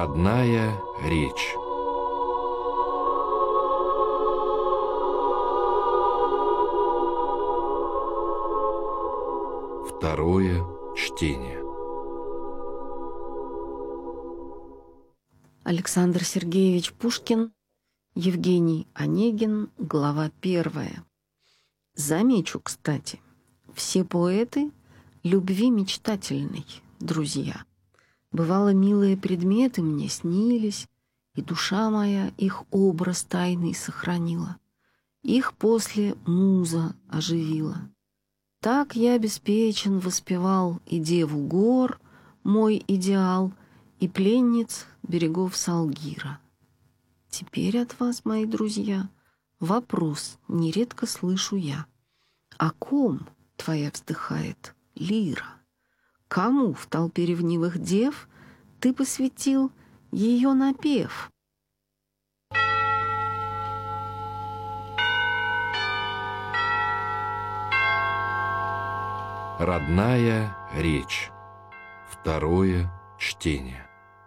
Родная речь. Второе чтение. Александр Сергеевич Пушкин, Евгений Онегин, глава 1. Замечу, кстати, все поэты любви мечтательной, друзья. Бывало, милые предметы мне снились, и душа моя их образ тайный сохранила. Их после муза оживила. Так я беспечен воспевал и деву гор, мой идеал, и пленниц берегов Салгира. Теперь от вас, мои друзья, вопрос нередко слышу я. О ком твоя вздыхает лира? Кому в толпе ревнивых дев ты посвятил ее напев? Родная речь. Второе чтение.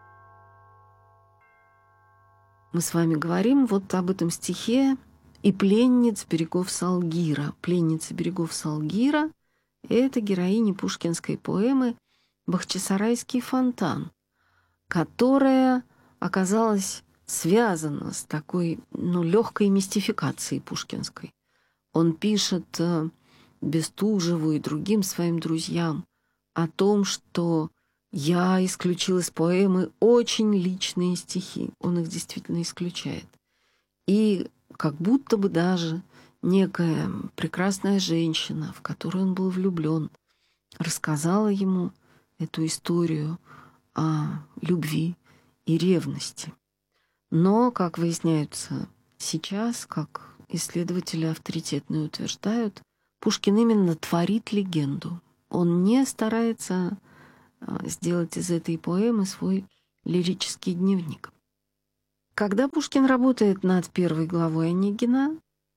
Мы с вами говорим вот об этом стихе «И пленниц берегов Салгира». Пленница берегов Салгира — это героиня пушкинской поэмы «Бахчисарайский фонтан», которая оказалась связана с такой легкой мистификацией пушкинской. Он пишет Бестужеву и другим своим друзьям о том, что я исключил из поэмы очень личные стихи. Он их действительно исключает. И как будто бы даже некая прекрасная женщина, в которую он был влюблен, рассказала ему эту историю о любви и ревности. Но, как выясняется сейчас, как исследователи авторитетные утверждают, Пушкин именно творит легенду. Он не старается сделать из этой поэмы свой лирический дневник. Когда Пушкин работает над первой главой Онегина,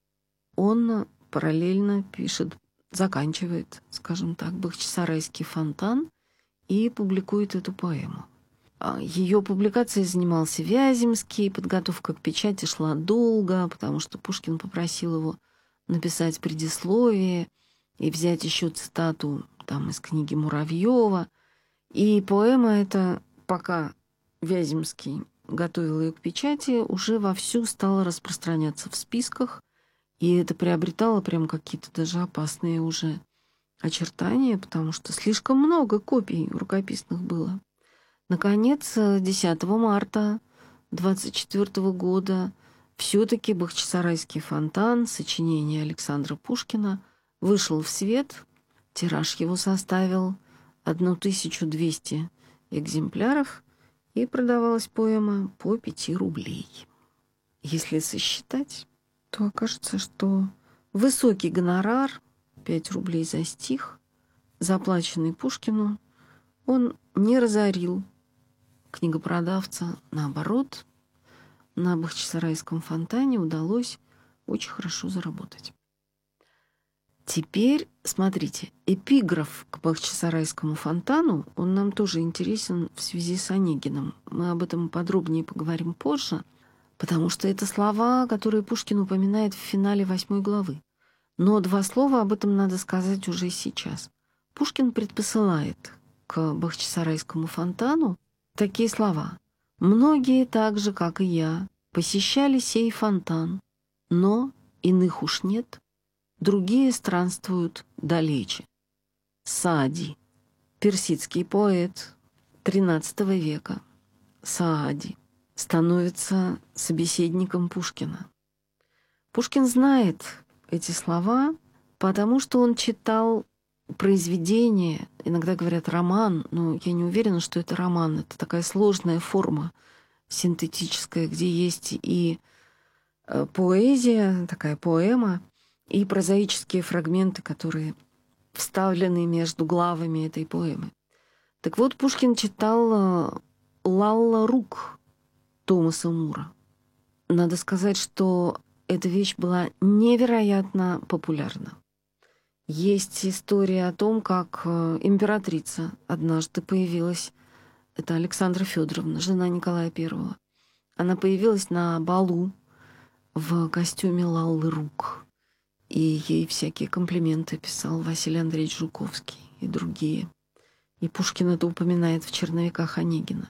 он параллельно пишет, заканчивает, скажем так, «Бахчисарайский фонтан» и публикует эту поэму. Ее публикацией занимался Вяземский, подготовка к печати шла долго, потому что Пушкин попросил его написать предисловие и взять еще цитату там из книги Муравьева. И поэма эта, пока Вяземский готовил ее к печати, уже вовсю стала распространяться в списках, и это приобретало прям какие-то даже опасные уже очертания, потому что слишком много копий рукописных было. Наконец, 10 марта 24 года все-таки «Бахчисарайский фонтан», сочинение Александра Пушкина, вышел в свет. Тираж его составил 1200 экземпляров, и продавалась поэма по 5 рублей. Если сосчитать, то окажется, что высокий гонорар, 5 рублей за стих, заплаченный Пушкину, он не разорил книгопродавца. Наоборот, на Бахчисарайском фонтане удалось очень хорошо заработать. Теперь, смотрите, эпиграф к Бахчисарайскому фонтану, он нам тоже интересен в связи с Онегиным. Мы об этом подробнее поговорим позже, потому что это слова, которые Пушкин упоминает в финале 8 главы. Но 2 слова об этом надо сказать уже сейчас. Пушкин предпосылает к Бахчисарайскому фонтану такие слова. «Многие, так же, как и я, посещали сей фонтан, но иных уж нет, другие странствуют далече». Саади, персидский поэт XIII века. Саади становится собеседником Пушкина. Пушкин знает эти слова, потому что он читал произведение, иногда говорят роман, но я не уверена, что это роман. Это такая сложная форма синтетическая, где есть и поэзия, такая поэма, и прозаические фрагменты, которые вставлены между главами этой поэмы. Так вот, Пушкин читал «Лалла Рук» Томаса Мура. Надо сказать, что эта вещь была невероятно популярна. Есть история о том, как императрица однажды появилась это Александра Федоровна, жена Николая I. Она появилась на балу в костюме Лаллы Рук. И ей всякие комплименты писал Василий Андреевич Жуковский и другие. И Пушкин это упоминает в «Черновиках Онегина».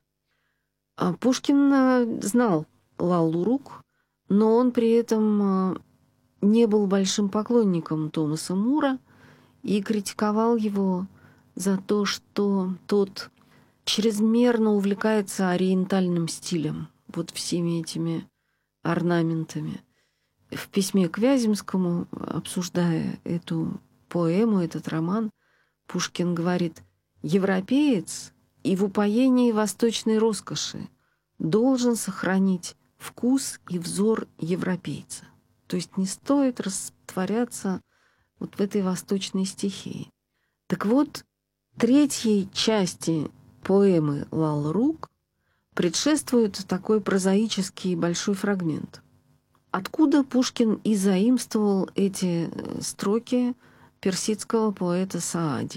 А Пушкин знал Лаллу Рук, но он при этом не был большим поклонником Томаса Мура и критиковал его за то, что тот чрезмерно увлекается ориентальным стилем, вот всеми этими орнаментами. В письме к Вяземскому, обсуждая эту поэму, этот роман, Пушкин говорит: «Европеец и в упоении восточной роскоши должен сохранить вкус и взор европейца». То есть не стоит растворяться вот в этой восточной стихии. Так вот, третьей части поэмы «Лалла Рук» предшествует такой прозаический большой фрагмент. Откуда Пушкин и заимствовал эти строки персидского поэта Саади.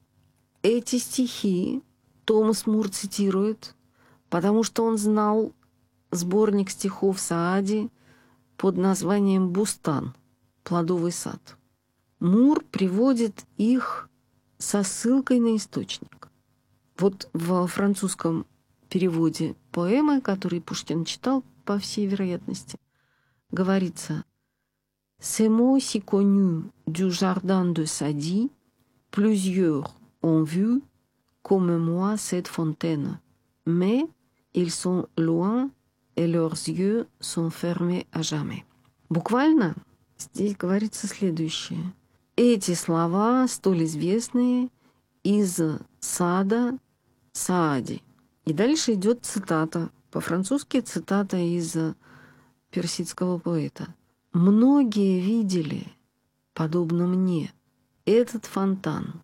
Эти стихи Томас Мур цитирует, потому что он знал сборник стихов Саади под названием «Бустан» — «Плодовый сад». Мур приводит их со ссылкой на источник. Вот в французском переводе поэмы, который Пушкин читал, по всей вероятности, говорится: «Ces mots si connus du jardin de Sadi, plusieurs ont vu comme moi cette fontaine, mais ils sont loin et leurs yeux sont fermés à jamais». Буквально здесь говорится следующее. Эти слова столь известные из сада Саади. И дальше идет цитата, по-французски цитата из персидского поэта. «Многие видели, подобно мне, этот фонтан,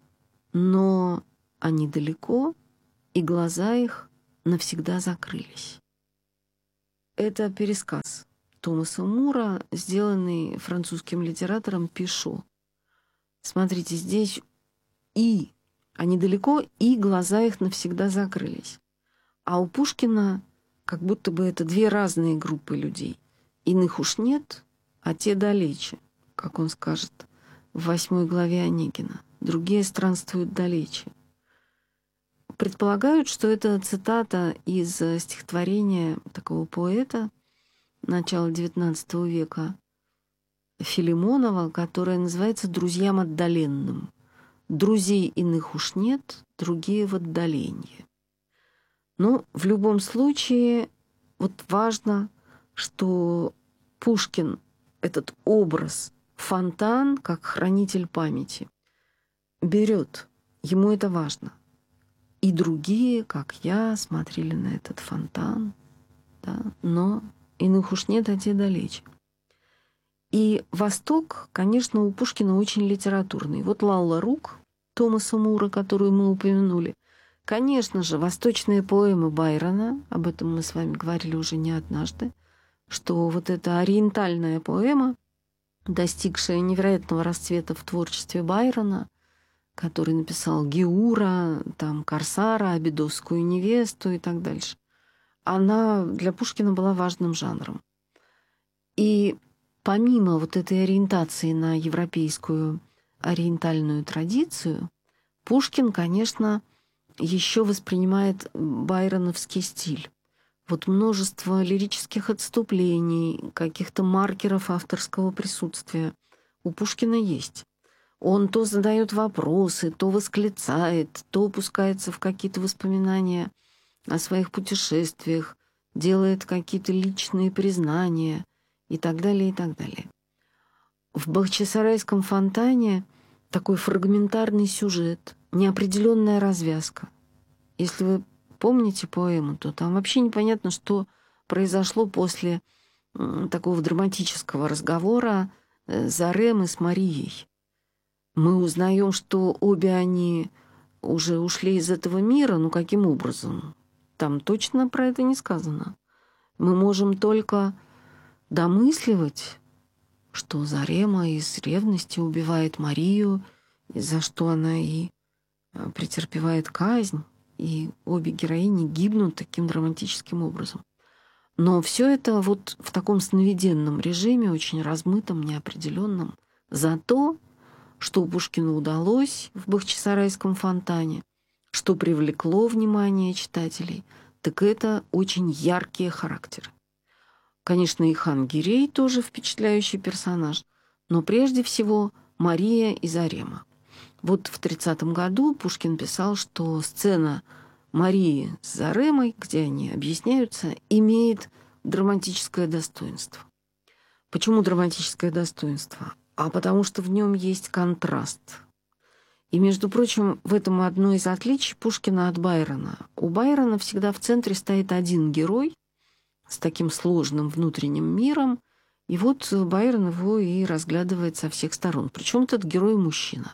но они далеко, и глаза их навсегда закрылись». Это пересказ Томаса Мура, сделанный французским литератором Пишо. Смотрите, здесь «и». Они далеко, и глаза их навсегда закрылись. А у Пушкина как будто бы это две разные группы людей. Иных уж нет, а те далече, как он скажет в 8 главе Онегина. Другие странствуют далече. Предполагают, что это цитата из стихотворения такого поэта начала XIX века Филимонова, которое называется «Друзьям отдаленным». Друзей иных уж нет, другие в отдалении. Но в любом случае вот важно, что Пушкин этот образ фонтан как хранитель памяти берет. Ему это важно. И другие, как я, смотрели на этот фонтан, да, но иных уж нет, а те далече. И Восток, конечно, у Пушкина очень литературный. Вот «Лалла Рук» Томаса Мура, которую мы упомянули. Конечно же, восточные поэмы Байрона, об этом мы с вами говорили уже не однажды, что вот эта ориентальная поэма, достигшая невероятного расцвета в творчестве Байрона, который написал Геура, там, Корсара, Абидосскую невесту и так дальше, она для Пушкина была важным жанром. И помимо вот этой ориентации на европейскую ориентальную традицию, Пушкин, конечно, еще воспринимает байроновский стиль. Вот множество лирических отступлений, каких-то маркеров авторского присутствия у Пушкина есть. Он то задает вопросы, то восклицает, то опускается в какие-то воспоминания о своих путешествиях, делает какие-то личные признания и так далее, и так далее. В «Бахчисарайском фонтане» такой фрагментарный сюжет, неопределенная развязка. Если вы помните поэму, то там вообще непонятно, что произошло после такого драматического разговора Заремы с Марией. Мы узнаем, что обе они уже ушли из этого мира, но каким образом? Там точно про это не сказано. Мы можем только домысливать, что Зарема из ревности убивает Марию, за что она и претерпевает казнь. и обе героини гибнут таким драматическим образом. Но все это вот в таком сновиденном режиме, очень размытом, неопределенном. Зато, что Пушкину удалось в Бахчисарайском фонтане, что привлекло внимание читателей, так это очень яркие характеры. Конечно, и хан Гирей тоже впечатляющий персонаж, но прежде всего Мария и Зарема. Вот в 30-м году Пушкин писал, что сцена Марии с Заремой, где они объясняются, имеет драматическое достоинство. Почему драматическое достоинство? А потому что в нем есть контраст. И, между прочим, в этом одно из отличий Пушкина от Байрона. У Байрона всегда в центре стоит один герой с таким сложным внутренним миром, и вот Байрон его и разглядывает со всех сторон. Причем этот герой мужчина.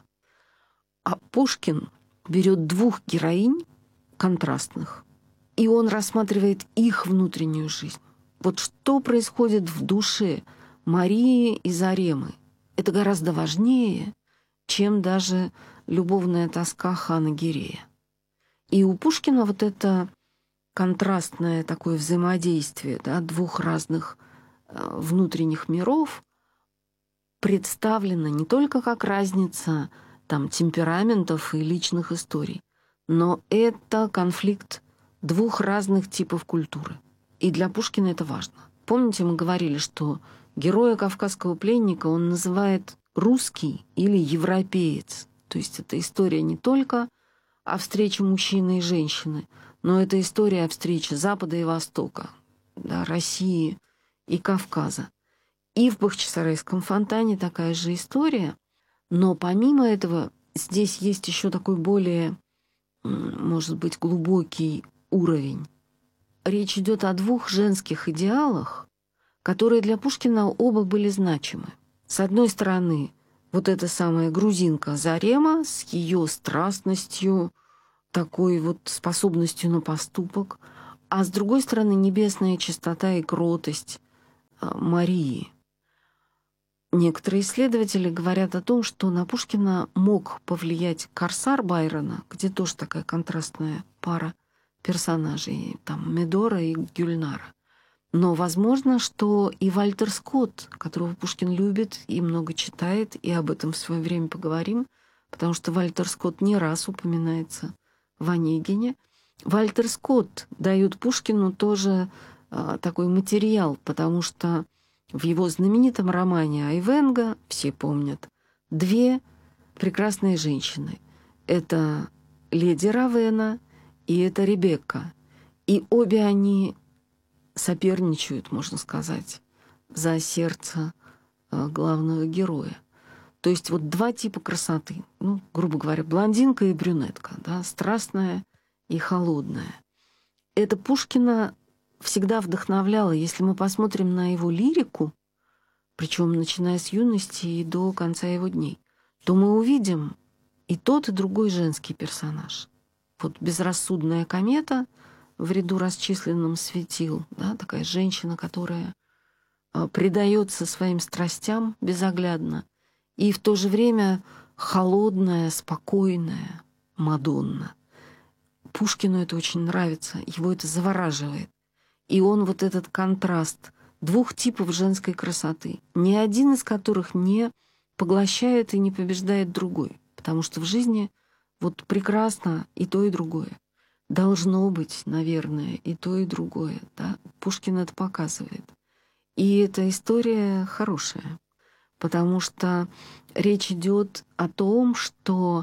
А Пушкин берет двух героинь контрастных, и он рассматривает их внутреннюю жизнь. Вот что происходит в душе Марии и Заремы, это гораздо важнее, чем даже любовная тоска хана Гирея. И у Пушкина вот это контрастное такое взаимодействие, да, двух разных внутренних миров представлено не только как разница там, темпераментов и личных историй, но это конфликт двух разных типов культуры. И для Пушкина это важно. Помните, мы говорили, что героя кавказского пленника он называет русский или европеец. То есть это история не только о встрече мужчины и женщины, но это история о встрече Запада и Востока, да, России и Кавказа. И в Бахчисарайском фонтане такая же история, но помимо этого здесь есть еще такой более, может быть, глубокий уровень. Речь идет о двух женских идеалах, которые для Пушкина оба были значимы. С одной стороны, вот эта самая грузинка Зарема с ее страстностью, такой вот способностью на поступок, а с другой стороны, небесная чистота и кротость Марии. Некоторые исследователи говорят о том, что на Пушкина мог повлиять «Корсар» Байрона, где тоже такая контрастная пара персонажей, там Медора и Гюльнара. Но возможно, что и Вальтер Скотт, которого Пушкин любит и много читает, и об этом в свое время поговорим, потому что Вальтер Скотт не раз упоминается в Онегине. Вальтер Скотт дает Пушкину тоже такой материал, потому что в его знаменитом романе «Айвенго», все помнят, две прекрасные женщины. Это леди Равена и это Ребекка. И обе они соперничают, можно сказать, за сердце главного героя. То есть вот два типа красоты. Ну, грубо говоря, блондинка и брюнетка, да, страстная и холодная. Это Пушкина всегда вдохновляло. Если мы посмотрим на его лирику, причем начиная с юности и до конца его дней, то мы увидим и тот, и другой женский персонаж. Вот безрассудная комета в ряду расчисленном светил, да, такая женщина, которая предается своим страстям безоглядно, и в то же время холодная, спокойная Мадонна. Пушкину это очень нравится, его это завораживает. И он вот этот контраст двух типов женской красоты, ни один из которых не поглощает и не побеждает другой, потому что в жизни вот прекрасно и то, и другое. Должно быть, наверное, и то, и другое. Да? Пушкин это показывает. И эта история хорошая, потому что речь идет о том, что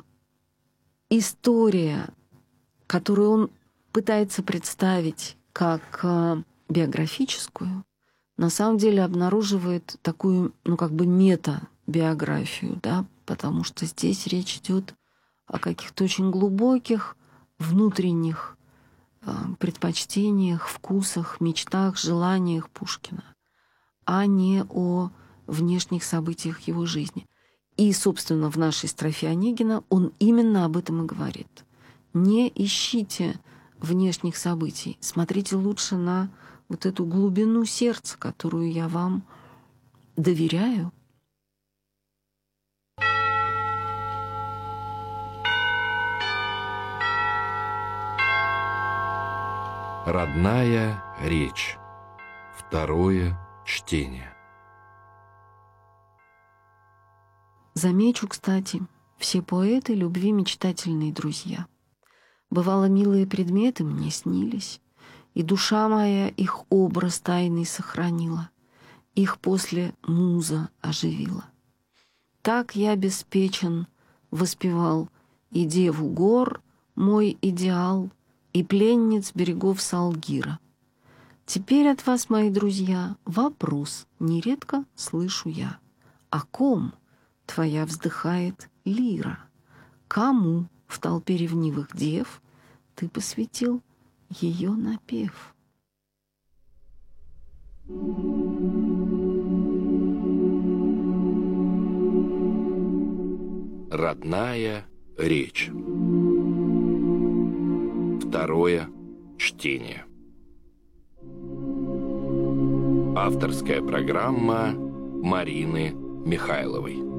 история, которую он пытается представить как биографическую, на самом деле обнаруживает такую, ну, как бы мета-биографию, да, потому что здесь речь идет о каких-то очень глубоких внутренних предпочтениях, вкусах, мечтах, желаниях Пушкина, а не о внешних событиях его жизни. И, собственно, в нашей строфе Онегина он именно об этом и говорит. Не ищите внешних событий, смотрите лучше на вот эту глубину сердца, которую я вам доверяю. Родная речь. Второе чтение. Замечу, кстати, все поэты любви мечтательные друзья. Бывало, милые предметы мне снились, и душа моя их образ тайный сохранила, их после муза оживила. Так я беспечен воспевал и деву гор, мой идеал, и пленниц берегов Салгира. Теперь от вас, мои друзья, вопрос нередко слышу я. О ком твоя вздыхает лира? Кому в толпе ревнивых дев ты посвятил ее напев? Родная речь. Второе чтение. Авторская программа Марины Михайловой.